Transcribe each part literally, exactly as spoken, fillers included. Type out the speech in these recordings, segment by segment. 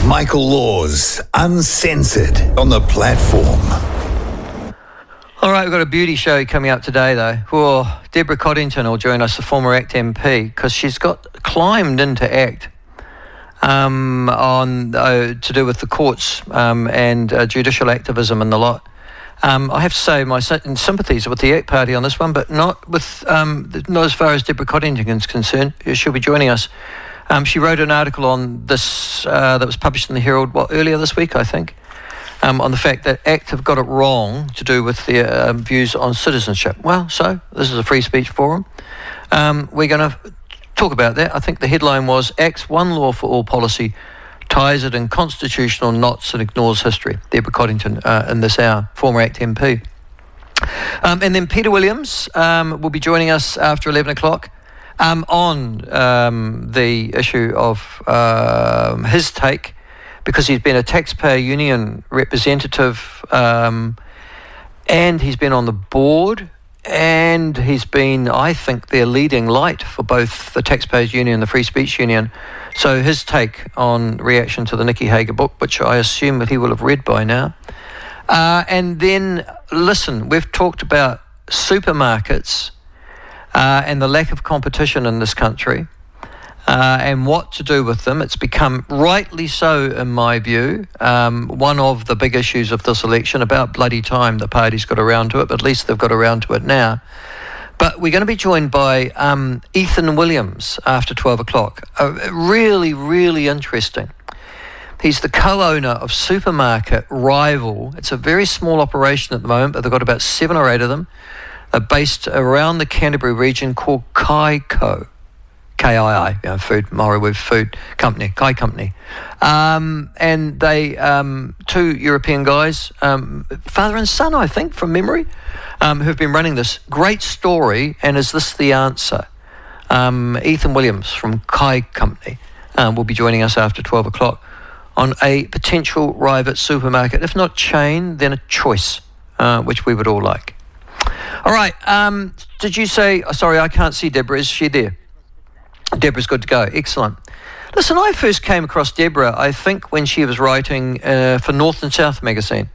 Michael Laws, Uncensored, on the platform. All right, we've got a beauty show coming up today, though. Oh, Deborah Coddington will join us, the former ACT M P, because she's got climbed into ACT um, on uh, to do with the courts um, and uh, judicial activism and the lot. Um, I have to say my sympathies with the ACT Party on this one, but not with um, not as far as Deborah Coddington is concerned. She'll be joining us. Um, she wrote an article on this uh, that was published in the Herald what, earlier this week, I think, um, on the fact that ACT have got it wrong to do with their uh, views on citizenship. Well, so this is a free speech forum. Um, we're going to talk about that. I think the headline was ACT's One Law for All policy ties it in constitutional knots and ignores history. Deborah Coddington uh, in this hour, former ACT M P. Um, and then Peter Williams um, will be joining us after eleven o'clock. Um, on um, the issue of um, his take, because he's been a taxpayer union representative um, and he's been on the board and he's been, I think, their leading light for both the Taxpayers Union and the Free Speech Union. So his take on reaction to the Nicky Hager book, which I assume that he will have read by now. Uh, and then, listen, we've talked about supermarkets Uh, and the lack of competition in this country uh, and what to do with them. It's become, rightly so in my view, um, one of the big issues of this election. About bloody time the party's got around to it, but at least they've got around to it now. But we're going to be joined by um, Ethan Williams after twelve o'clock. Uh, really, really interesting. He's the co-owner of Supermarket Rival. It's a very small operation at the moment, but they've got about seven or eight of them. Are based around the Canterbury region, called Kaiko, K I I, you know, food, Morriwave Food Company, Kai Company. Um, and they, um, two European guys, um, father and son, I think, from memory, um, who've been running this great story. And is this the answer? Um, Ethan Williams from Kai Company um, will be joining us after twelve o'clock on a potential private supermarket. If not chain, then a choice, uh, which we would all like. All right, um, did you say, oh, sorry, I can't see Deborah, is she there? Deborah's good to go, excellent. Listen, I first came across Deborah, I think, when she was writing uh, for North and South magazine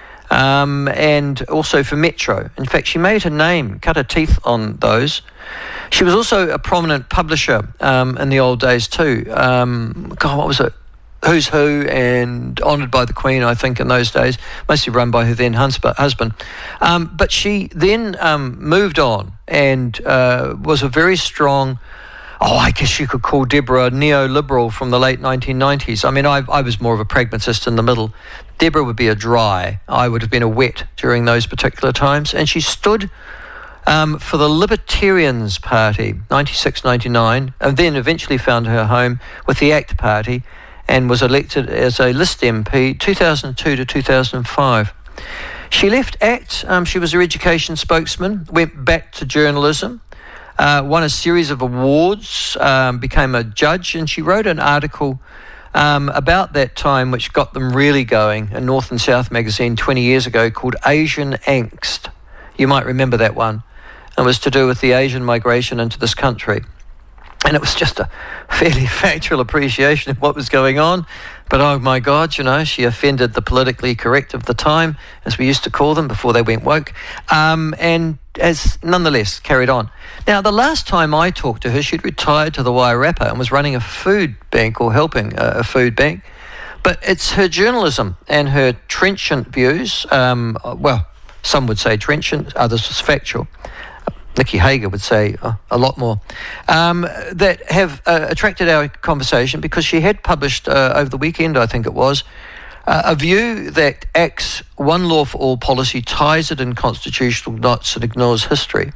um, and also for Metro. In fact, she made her name, cut her teeth on those. She was also a prominent publisher um, in the old days too. Um, God, what was it? Who's Who and Honoured by the Queen, I think, in those days, mostly run by her then husband. Um, but she then um, moved on and uh, was a very strong, oh, I guess you could call Deborah a neoliberal from the late nineteen nineties. I mean, I, I was more of a pragmatist in the middle. Deborah would be a dry. I would have been a wet during those particular times. And she stood um, for the Libertarians Party, ninety-six ninety-nine, and then eventually found her home with the ACT Party, and was elected as a list M P two thousand two to two thousand five. She left ACT, um, she was her education spokesman, went back to journalism, uh, won a series of awards, um, became a judge, and she wrote an article um, about that time which got them really going in North and South magazine twenty years ago, called Asian Angst. You might remember that one. It was to do with the Asian migration into this country. And it was just a fairly factual appreciation of what was going on. But oh my God, you know, she offended the politically correct of the time, as we used to call them before they went woke, um, and as nonetheless carried on. Now, the last time I talked to her, she'd retired to the Wairarapa and was running a food bank, or helping a, a food bank. But it's her journalism and her trenchant views, um, well, some would say trenchant, others was factual. Nicky Hager would say uh, a lot more, um, that have uh, attracted our conversation, because she had published uh, over the weekend, I think it was, uh, a view that ACT's One Law for All policy ties it in constitutional knots and ignores history.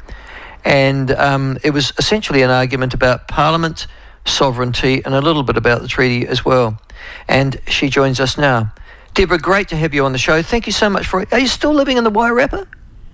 And um, it was essentially an argument about Parliament, sovereignty, and a little bit about the treaty as well. And she joins us now. Deborah, great to have you on the show. Thank you so much for it. Are you still living in the Wairarapa?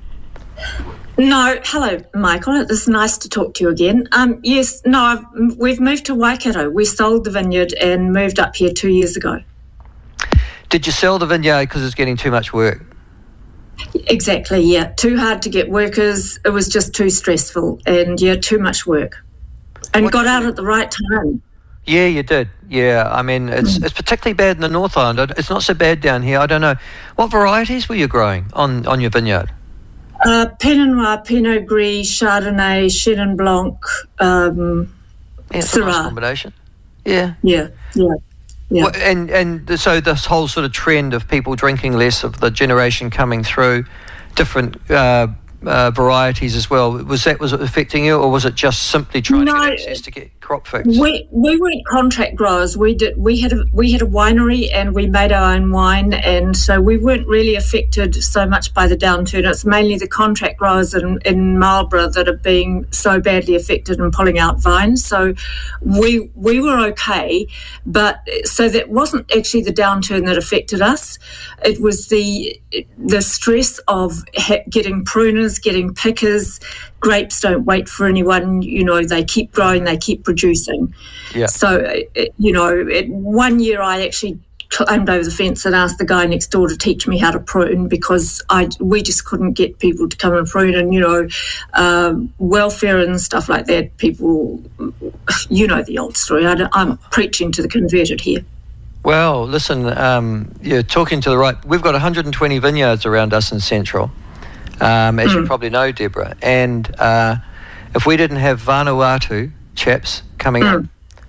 No, hello, Michael. It's nice to talk to you again. Um, yes, no, I've, we've moved to Waikato. We sold the vineyard and moved up here two years ago. Did you sell the vineyard because it's getting too much work? Exactly, yeah. Too hard to get workers. It was just too stressful and, yeah, too much work. And What got out at the right time. Yeah, you did. Yeah, I mean, it's Mm. it's particularly bad in the North Island. It's not so bad down here. I don't know. What varieties were you growing on, on your vineyard? Uh, Pinot Noir, Pinot Gris, Chardonnay, Chenin Blanc, um, Yeah, it's a nice Syrah. combination. Yeah. Yeah, yeah, yeah. Well, and and th- so this whole sort of trend of people drinking less, of the generation coming through, different uh, uh, varieties as well. Was that was it affecting you, or was it just simply trying to No, get access to get crop fix? We we weren't contract growers. We did we had a we had a winery and we made our own wine, and so we weren't really affected so much by the downturn. It's mainly the contract growers in, in Marlborough that are being so badly affected and pulling out vines. So we we were okay, but so that wasn't actually the downturn that affected us. It was the the stress of ha- getting pruners, getting pickers. Grapes don't wait for anyone, you know, they keep growing, they keep producing. Yeah. So, it, you know, it, one year I actually climbed over the fence and asked the guy next door to teach me how to prune because I we just couldn't get people to come and prune, and, you know, um, welfare and stuff like that, people, you know the old story. I I'm preaching to the converted here. Well, listen, um, you're talking to the right. We've got one hundred twenty vineyards around us in Central, um, as you probably know, Deborah. And uh, if we didn't have Vanuatu chaps coming Mm. in,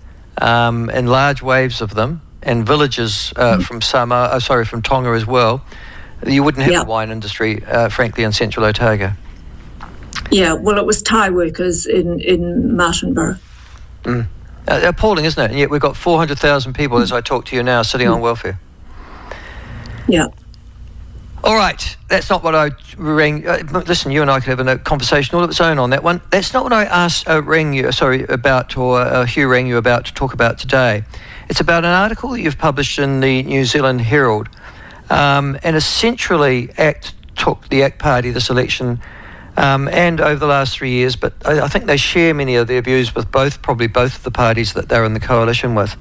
um, in large waves of them, and villages uh, from Samoa, uh, sorry, from Tonga as well, you wouldn't have Yeah. a wine industry, uh, frankly, in Central Otago. Yeah, well, it was Thai workers in, in Martinborough. Uh, appalling, isn't it? And yet we've got four hundred thousand people, as I talk to you now, sitting on welfare. Yeah. All right, that's not what I rang. Uh, listen, you and I could have a conversation all of its own on that one. That's not what I asked, uh, rang you, sorry, about, or uh, Hugh rang you about to talk about today. It's about an article that you've published in the New Zealand Herald. Um, and essentially, ACT took the ACT Party this election um, and over the last three years, but I, I think they share many of their views with both, probably both of the parties that they're in the coalition with,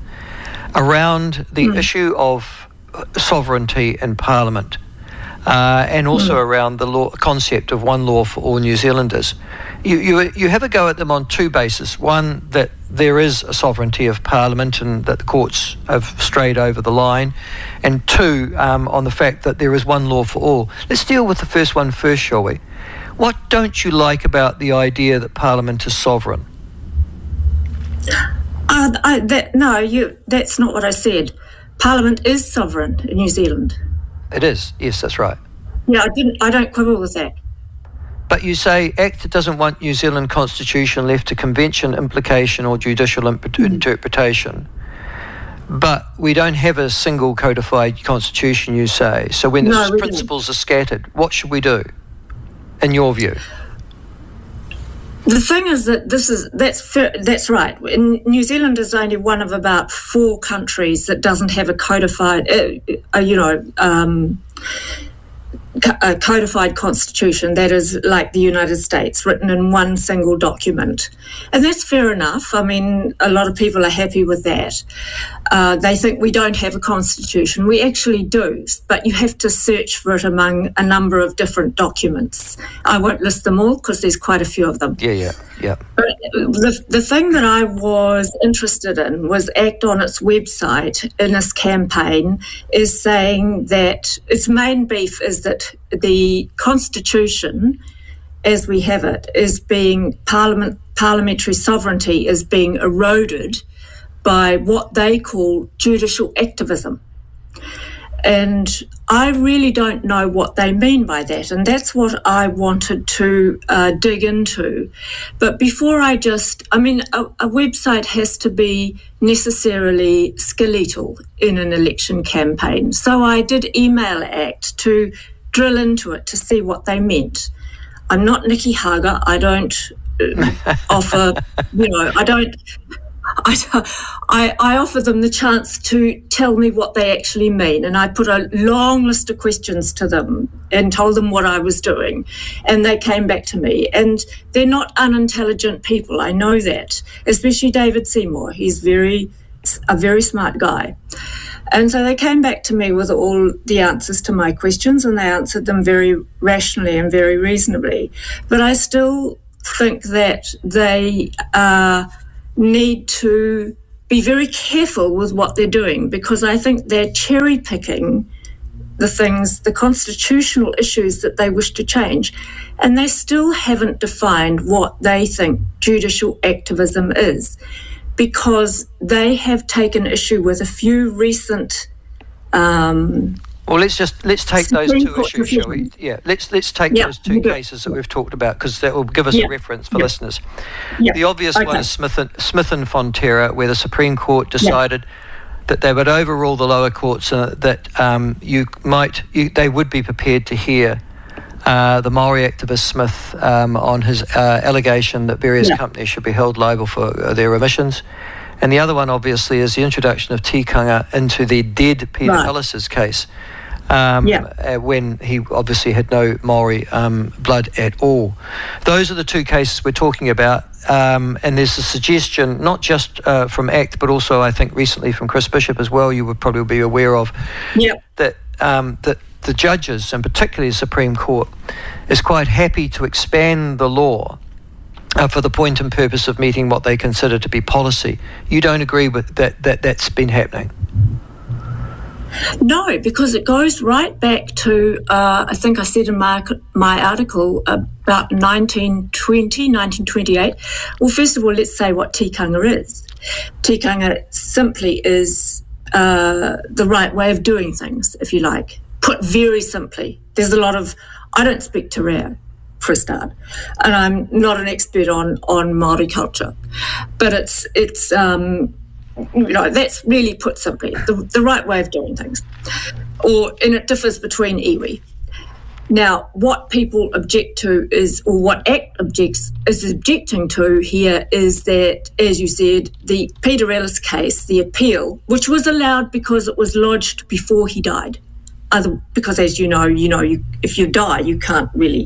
around the Mm. issue of sovereignty in Parliament. Uh, and also mm. around the law, concept of one law for all New Zealanders. You, you you have a go at them on two bases. One, that there is a sovereignty of Parliament and that the courts have strayed over the line. And two, um, on the fact that there is one law for all. Let's deal with the first one first, shall we? What don't you like about the idea that Parliament is sovereign? Uh, I, that, no, you. That's not what I said. Parliament is sovereign in New Zealand. It is, yes, that's right. Yeah, I didn't. I don't quibble with that. But you say ACT doesn't want New Zealand Constitution left to convention, implication or judicial imp- mm. interpretation. But we don't have a single codified constitution, you say. So when No, the we principles are scattered, what should we do, in your view? The thing is that this is that's fair, that's right. In New Zealand is only one of about four countries that doesn't have a codified, uh, uh, you know, um, co- a codified constitution that is like the United States, written in one single document, and that's fair enough. I mean, a lot of people are happy with that. Uh, they think we don't have a constitution. We actually do, but you have to search for it among a number of different documents. I won't list them all because there's quite a few of them. Yeah, yeah, yeah. But the, the thing that I was interested in was ACT on its website in this campaign is saying that its main beef is that the Constitution, as we have it, is being parliament parliamentary sovereignty is being eroded by what they call judicial activism. And I really don't know what they mean by that. And that's what I wanted to uh, dig into. But before I just, I mean, a, a website has to be necessarily skeletal in an election campaign. So I did email ACT to drill into it to see what they meant. I'm not Nikki Hager. I don't uh, offer, you know, I don't... I, I, I offer them the chance to tell me what they actually mean, and I put a long list of questions to them and told them what I was doing, and they came back to me. And they're not unintelligent people, I know that, especially David Seymour. He's very a very smart guy. And so they came back to me with all the answers to my questions, and they answered them very rationally and very reasonably. But I still think that they are... Uh, need to be very careful with what they're doing, because I think they're cherry picking the things, the constitutional issues that they wish to change, and they still haven't defined what they think judicial activism is, because they have taken issue with a few recent um, Well, let's just let's take those Supreme two Court issues, shall we? decisions. Yeah, let's let's take Yeah, those two we do. cases that we've talked about, because that will give us Yeah. a reference for Yeah. listeners. Yeah. The obvious Okay. one is Smith and, Smith and Fonterra, where the Supreme Court decided that they would overrule the lower courts, and that um, you might you, they would be prepared to hear uh, the Maori activist Smith um, on his uh, allegation that various Yeah. companies should be held liable for uh, their emissions. And the other one, obviously, is the introduction of tikanga into the dead Peter Right. Ellis's case, um, Yeah. uh, when he obviously had no Maori um, blood at all. Those are the two cases we're talking about. Um, and there's a suggestion, not just uh, from ACT, but also I think recently from Chris Bishop as well, you would probably be aware of, Yeah. that um, that the judges, and particularly the Supreme Court, is quite happy to expand the law uh, for the point and purpose of meeting what they consider to be policy. You don't agree with that, that that's been happening? No, because it goes right back to, uh, I think I said in my, my article, about nineteen twenty, nineteen twenty-eight. Well, first of all, let's say what tikanga is. Tikanga simply is uh, the right way of doing things, if you like. Put very simply, there's a lot of, I don't speak te reo, for a start, and I'm not an expert on, on Māori culture, but it's, it's um, you know, that's really put simply the, the right way of doing things. Or, and it differs between iwi. Now, what people object to is, or what ACT objects is objecting to here is that, as you said, the Peter Ellis case, the appeal, which was allowed because it was lodged before he died. Other, because as you know, you know, you, if you die, you can't really,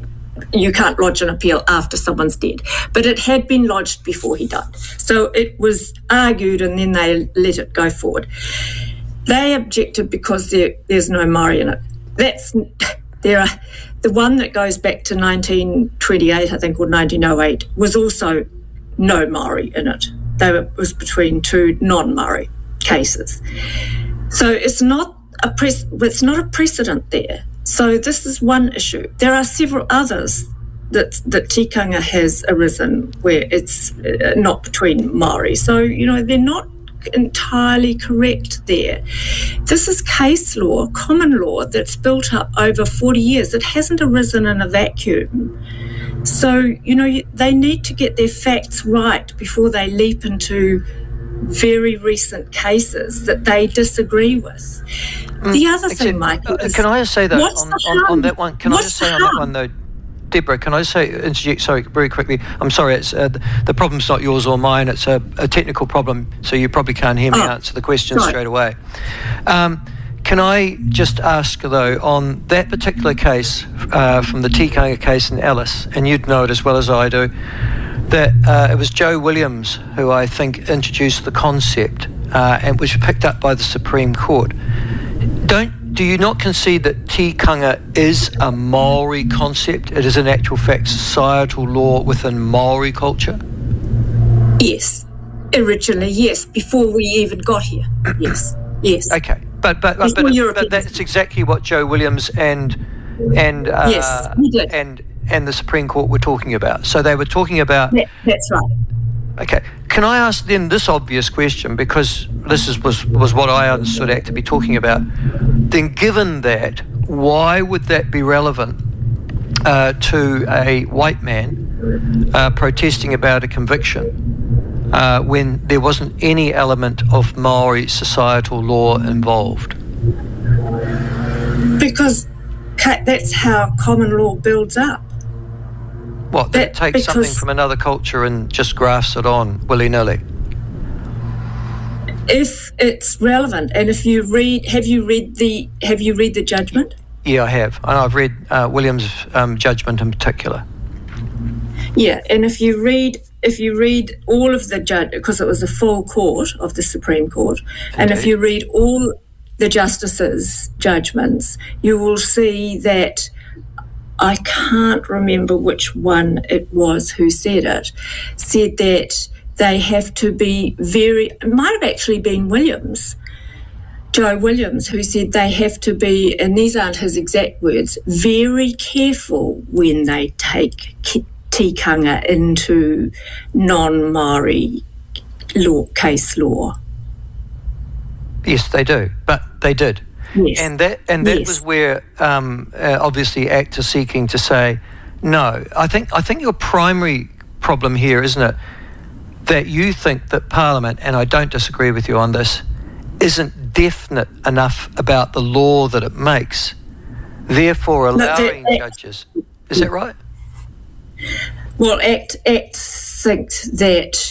you can't lodge an appeal after someone's dead. But it had been lodged before he died. So it was argued and then they let it go forward. They objected because there, there's no Maori in it. That's, there are, the one that goes back to nineteen twenty-eight, I think, or nineteen oh eight, was also no Maori in it. They were, it was between two non-Maori cases. So it's not a pres- it's not a precedent there. So this is one issue. There are several others that that tikanga has arisen where it's uh, not between Māori. So, you know, they're not entirely correct there. This is case law, common law, that's built up over forty years. It hasn't arisen in a vacuum. So, you know, they need to get their facts right before they leap into very recent cases that they disagree with. The other Except, thing, Michael, uh, is can I just say though, what's on, the on, on harm? that one, can I What's just the say on that harm? one though, Deborah, can I just say, interject, sorry, very quickly, I'm sorry, it's uh, the, the problem's not yours or mine, it's a, a technical problem, so you probably can't hear me Oh, answer the question sorry. straight away. Um, can I just ask though, on that particular case, uh, from the tikanga case in Alice, and you'd know it as well as I do, that uh, it was Joe Williams who I think introduced the concept, uh, and which was picked up by the Supreme Court. Don't do you not concede that tikanga is a Maori concept? It is in actual fact societal law within Maori culture? Yes. Originally, yes. Before we even got here. Yes. Yes. Okay. But but, but, Before but, Europeans. but that's exactly what Joe Williams and and uh, Yes, he did. and and the Supreme Court were talking about. So they were talking about That, that's right. Okay, can I ask then this obvious question, because this is, was, was what I understood ACT to be talking about. Then given that, why would that be relevant uh, to a white man uh, protesting about a conviction uh, when there wasn't any element of Maori societal law involved? Because ca- that's how common law builds up. What, that it That- takes something because- from another culture and just grafts it on willy-nilly? If it's relevant, and if you read, have you read the, have you read the judgment? Yeah, I have. And I've read uh, Williams' um, judgment in particular. Yeah, and if you read, if you read all of the judge, because it was a full court of the Supreme Court, and if Indeed. you read all the justices' judgments, you will see that I can't remember which one it was who said it, said that they have to be very, it might have actually been Williams, Joe Williams, who said they have to be, and these aren't his exact words, very careful when they take tikanga into non-Maori law, case law. Yes, they do, but they did. Yes. And that and that yes. was where um, uh, obviously ACT is seeking to say no. I think I think your primary problem here, isn't it, that you think that Parliament, and I don't disagree with you on this, isn't definite enough about the law that it makes, therefore allowing no, judges. Is that right? Well, ACT, ACT thinks that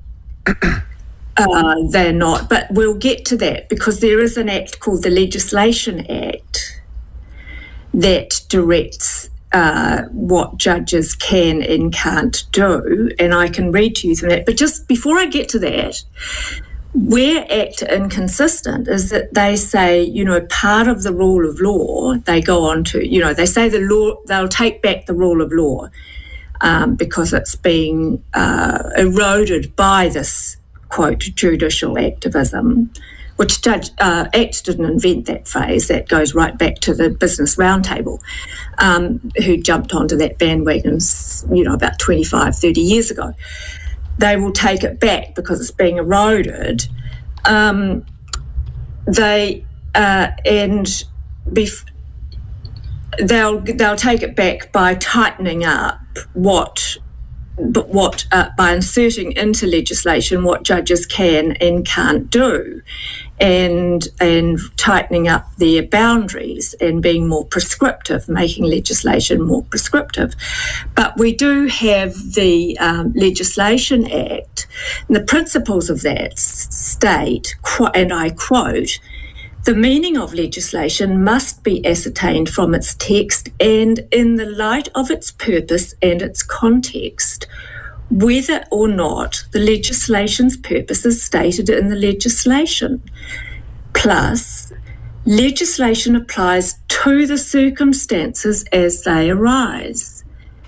uh, they're not, but we'll get to that because there is an act called the Legislation Act that directs uh, what judges can and can't do, and I can read to you from that. But just before I get to that, where ACT are inconsistent is that they say, you know, part of the rule of law, they go on to, you know, they say the law, they'll take back the rule of law um, because it's being uh, eroded by this, quote, judicial activism, which Judge uh, ACT didn't invent that phrase. That goes right back to the Business Roundtable, um, who jumped onto that bandwagon, you know, about twenty-five, thirty years ago. They will take it back because it's being eroded. Um, they uh, and bef- they'll they'll take it back by tightening up what, but what uh, by inserting into legislation what judges can and can't do, and and tightening up their boundaries and being more prescriptive, making legislation more prescriptive. But we do have the um, Legislation Act, and the principles of that state, and I quote, "The meaning of legislation must be ascertained from its text and in the light of its purpose and its context, whether or not the legislation's purpose is stated in the legislation. Plus, legislation applies to the circumstances as they arise."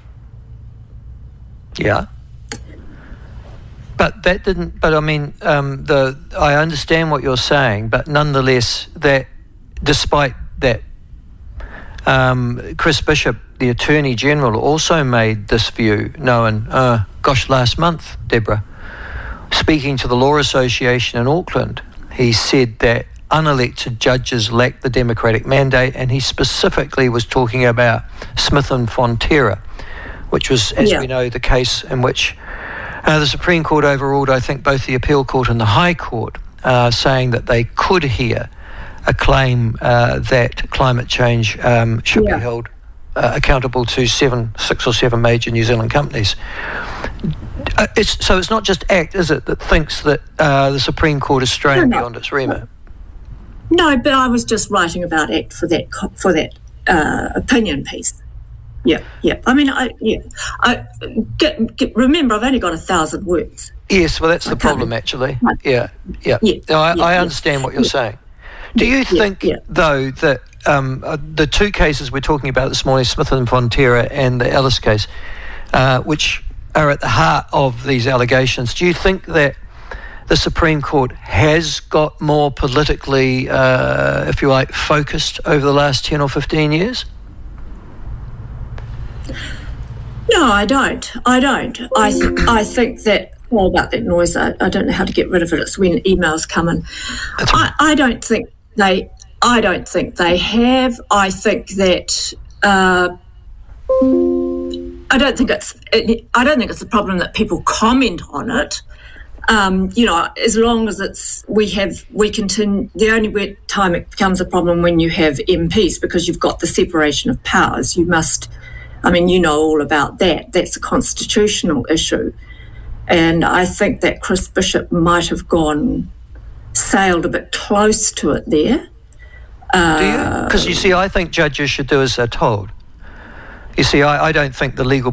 Yeah. But that didn't, but I mean, um, the I understand what you're saying, but nonetheless, that despite that, um, Chris Bishop, the Attorney General, also made this view known, uh, gosh, last month, Deborah. Speaking to the Law Association in Auckland, he said that unelected judges lack the democratic mandate, and he specifically was talking about Smith and Fonterra, which was, as yeah. we know, the case in which uh, the Supreme Court overruled, I think, both the Appeal Court and the High Court, uh, saying that they could hear a claim uh, that climate change um, should yeah. be held uh, accountable to seven, six or seven major New Zealand companies. Uh, it's, so it's not just ACT, is it, that thinks that uh, the Supreme Court is straying no, no. beyond its remit? No, but I was just writing about ACT for that for that uh, opinion piece. Yeah, yeah. I mean, I yeah. I get, get, remember, I've only got a thousand words. Yes, well, that's the problem, actually. Yeah, yeah. yeah, no, I, yeah I yeah. understand what you're yeah. saying. Do you think, yeah, yeah. though, that um, uh, the two cases we're talking about this morning, Smith and Fonterra and the Ellis case, uh, which are at the heart of these allegations, do you think that the Supreme Court has got more politically, uh, if you like, focused over the last ten or fifteen years? No, I don't. I don't. I th- I think that, all about that noise, I, I don't know how to get rid of it. It's when emails come in. I, I don't think they, I don't think they have. I think that, uh, I don't think it's, it, I don't think it's a problem that people comment on it. Um, you know, as long as it's, we have, we continue, the only time it becomes a problem when you have M Ps, because you've got the separation of powers. You must, I mean, you know all about that. That's a constitutional issue. And I think that Chris Bishop might have gone, sailed a bit close to it there. Uh, Do you? Because you see, I think judges should do as they're told. You see, I, I don't think the legal